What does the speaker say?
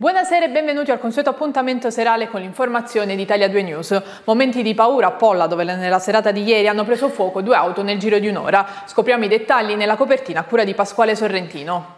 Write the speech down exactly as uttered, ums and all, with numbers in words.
Buonasera e benvenuti al consueto appuntamento serale con l'informazione di Italia due News. Momenti di paura a Polla, dove nella serata di ieri hanno preso fuoco due auto nel giro di un'ora. Scopriamo i dettagli nella copertina a cura di Pasquale Sorrentino.